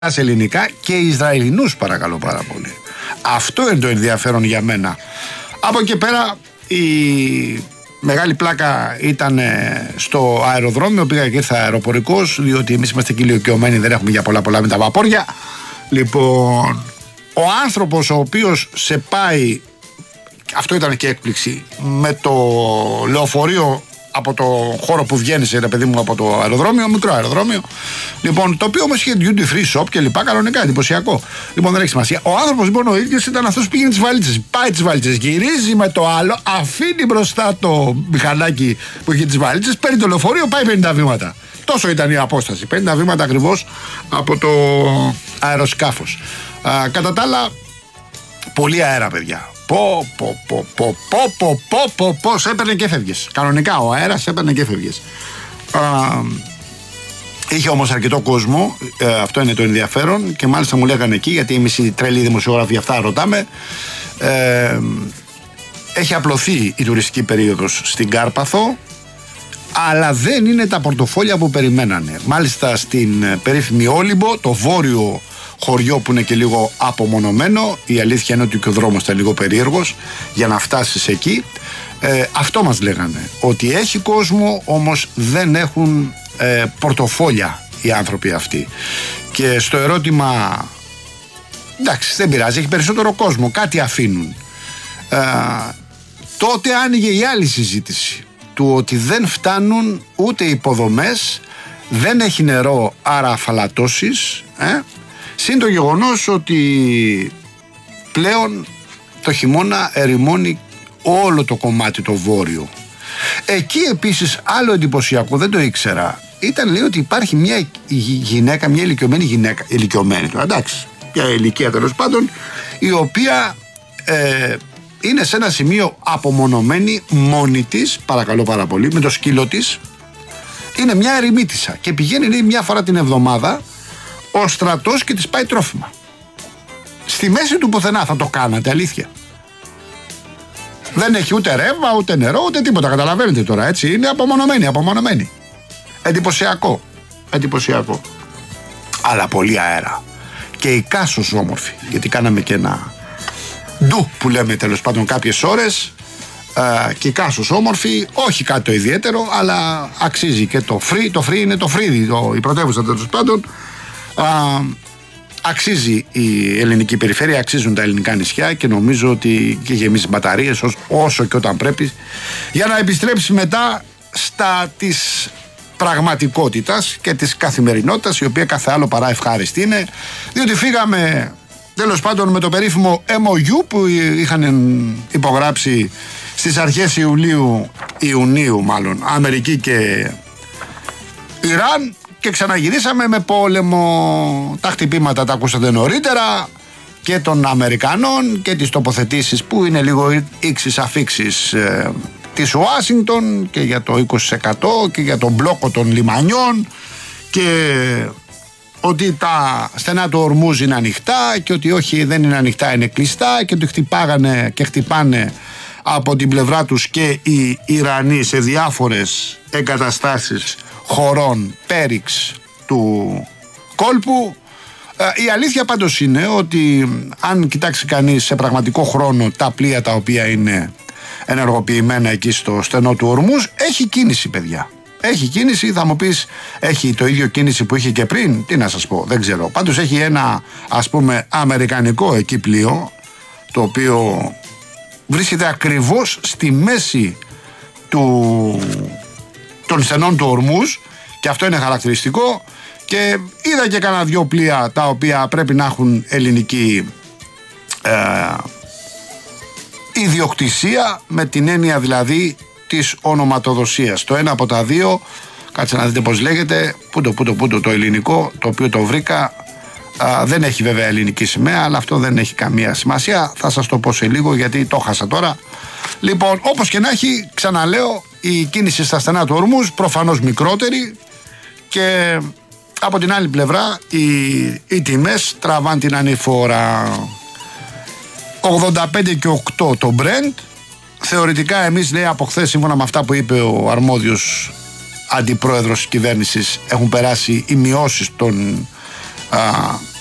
σε ελληνικά και Ισραηλινούς, παρακαλώ πάρα πολύ. Αυτό είναι το ενδιαφέρον για μένα. Από εκεί πέρα η μεγάλη πλάκα ήταν στο αεροδρόμιο. Πήγα και ήρθα αεροπορικός, διότι εμείς είμαστε κυλιοκαιωμένοι, δεν έχουμε για πολλά με τα βαπόρια. Λοιπόν, ο άνθρωπος ο οποίος σε πάει, αυτό ήταν και έκπληξη, με το λεωφορείο από το χώρο που βγαίνεις, ρε παιδί μου, από το αεροδρόμιο, μικρό αεροδρόμιο. Λοιπόν, το οποίο όμως είχε duty free shop και λοιπά, κανονικά, εντυπωσιακό. Λοιπόν, δεν έχει σημασία. Ο άνθρωπος, λοιπόν, ο ίδιος ήταν αυτός που πήγαινε τις βαλίτσες. Πάει τις βαλίτσες, γυρίζει με το άλλο, αφήνει μπροστά το μηχανάκι που έχει τις βαλίτσες, παίρνει το λεωφορείο, πάει 50 βήματα. Τόσο ήταν η απόσταση. 50 βήματα ακριβώς από το αεροσκάφος. Κατά τα άλλα, πολύ αέρα, παιδιά. Πώς έπαιρνε και έφευγες. Κανονικά ο αέρας έπαιρνε και έφευγες. Είχε όμως αρκετό κόσμο, αυτό είναι το ενδιαφέρον, και μάλιστα μου λέγανε εκεί, γιατί εμείς οι τρελοί δημοσιογράφοι αυτά ρωτάμε, έχει απλωθεί η τουριστική περίοδος στην Κάρπαθο, αλλά δεν είναι τα πορτοφόλια που περιμένανε. Μάλιστα στην περίφημη Όλυμπο, το βόρειο χωριό που είναι και λίγο απομονωμένο, η αλήθεια είναι ότι και ο δρόμος ήταν λίγο περίεργος για να φτάσεις εκεί. Αυτό μας λέγανε, ότι έχει κόσμο, όμως δεν έχουν πορτοφόλια οι άνθρωποι αυτοί. Και στο ερώτημα, εντάξει, δεν πειράζει, έχει περισσότερο κόσμο, κάτι αφήνουν. Τότε άνοιγε η άλλη συζήτηση του ότι δεν φτάνουν ούτε υποδομές, δεν έχει νερό, άρα αφαλατώσεις, συν το γεγονός ότι πλέον το χειμώνα ερημώνει όλο το κομμάτι το βόρειο. Εκεί επίσης άλλο εντυπωσιακό, δεν το ήξερα, ήταν, λέει, ότι υπάρχει μια γυναίκα, μια ηλικιωμένη γυναίκα, ηλικιωμένη τώρα, εντάξει, μια ηλικία τέλος πάντων, η οποία είναι σε ένα σημείο απομονωμένη μόνη της, παρακαλώ πάρα πολύ, με το σκύλο της. Είναι μια ερημίτισσα και πηγαίνει, λέει, μια φορά την εβδομάδα ο στρατός και της πάει τρόφιμα. Στη μέση του πουθενά. Θα το κάνατε, αλήθεια? Δεν έχει ούτε ρεύμα, ούτε νερό, ούτε τίποτα. Καταλαβαίνετε τώρα, έτσι. Είναι απομονωμένη. Εντυπωσιακό. Αλλά πολύ αέρα. Και η Κάσος όμορφη. Γιατί κάναμε και ένα ντου που λέμε τέλος πάντων κάποιες ώρες. Και η Κάσος όμορφη. Όχι κάτι το ιδιαίτερο, αλλά αξίζει και το free. Το free είναι το Φρίδι, η πρωτεύουσα τέλος πάντων. Αξίζει η ελληνική περιφέρεια, αξίζουν τα ελληνικά νησιά, και νομίζω ότι και γεμίζει μπαταρίες όσο και όταν πρέπει, για να επιστρέψει μετά στα της πραγματικότητας και της καθημερινότητας, η οποία κάθε άλλο παρά ευχάριστη είναι, διότι φύγαμε τέλος πάντων με το περίφημο MOU που είχαν υπογράψει στις αρχές Ιουνίου μάλλον, Αμερική και Ιράν, και ξαναγυρίσαμε με πόλεμο. Τα χτυπήματα τα ακούσατε νωρίτερα, και των Αμερικανών και τις τοποθετήσεις που είναι λίγο ίξις αφίξεις της Ουάσιγκτον, και για το 20% και για τον μπλόκο των λιμανιών, και ότι τα στενά του Ορμούζ είναι ανοιχτά, και ότι όχι, δεν είναι ανοιχτά, είναι κλειστά, και ότι χτυπάγανε και χτυπάνε από την πλευρά τους και οι Ιρανοί σε διάφορες εγκαταστάσεις χωρών πέριξ του κόλπου. Η αλήθεια πάντως είναι ότι αν κοιτάξει κανείς σε πραγματικό χρόνο τα πλοία τα οποία είναι ενεργοποιημένα εκεί στο στενό του Ορμούζ, έχει κίνηση, παιδιά. Έχει κίνηση, θα μου πεις, έχει το ίδιο κίνηση που είχε και πριν? Τι να σας πω, δεν ξέρω. Πάντως έχει ένα, ας πούμε, αμερικανικό εκεί πλοίο, το οποίο βρίσκεται ακριβώς στη μέση των στενών του Ορμούζ, και αυτό είναι χαρακτηριστικό. Και είδα και κανένα δυο πλοία τα οποία πρέπει να έχουν ελληνική ιδιοκτησία, με την έννοια δηλαδή της ονοματοδοσίας. Το ένα από τα δύο, κάτσε να δείτε πώς λέγεται, πού το ελληνικό, το οποίο το βρήκα, δεν έχει βέβαια ελληνική σημαία, αλλά αυτό δεν έχει καμία σημασία, θα σας το πω σε λίγο γιατί το χάσα τώρα. Λοιπόν, όπως και να έχει, ξαναλέω, η κίνηση στα στενά του Ορμούζ προφανώς μικρότερη, και από την άλλη πλευρά οι τιμές τραβάν την ανηφόρα. 85 και 8 το Brent. Θεωρητικά εμείς, λέει, από χθες, σύμφωνα με αυτά που είπε ο αρμόδιος αντιπρόεδρος της κυβέρνησης, έχουν περάσει οι μειώσεις των α,